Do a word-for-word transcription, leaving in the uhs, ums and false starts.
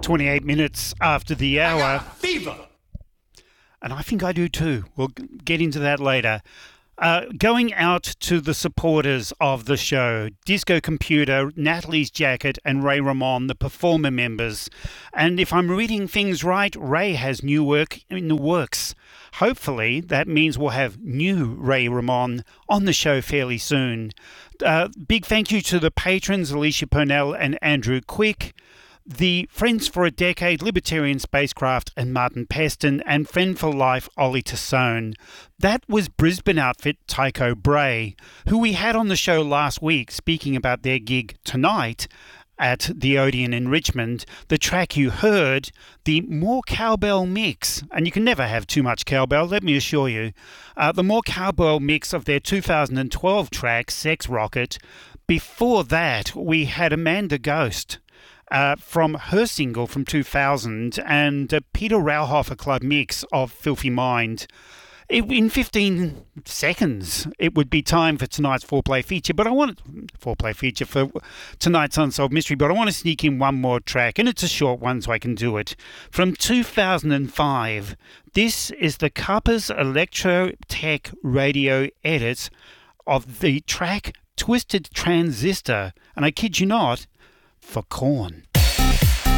twenty-eight minutes after the hour. I got a fever. And I think I do too. We'll get into that later. Uh, going out to the supporters of the show, Disco Computer, Natalie's Jacket and Ray Ramon, the performer members. And if I'm reading things right, Ray has new work in the works. Hopefully that means we'll have new Ray Ramon on the show fairly soon. Uh, big thank you to the patrons, Alicia Purnell and Andrew Quick, the Friends for a Decade, Libertarian Spacecraft and Martin Peston, and Friend for Life, Ollie Tassone. That was Brisbane outfit Tycho Bray, who we had on the show last week speaking about their gig tonight at the Odeon in Richmond. The track you heard, the More Cowbell mix, and you can never have too much cowbell, let me assure you, uh, the More Cowbell mix of their two thousand twelve track, Sex Rocket. Before that, we had Amanda Ghost, Uh, from her single from two thousand, and uh, Peter Rauhofer Club mix of Filthy Mind. It, in fifteen seconds, it would be time for tonight's foreplay feature, but I want foreplay feature for tonight's Unsolved Mystery, but I want to sneak in one more track, and it's a short one so I can do it. From two thousand five, this is the Kappa's Electro Tech Radio edit of the track Twisted Transistor, and I kid you not, for Korn.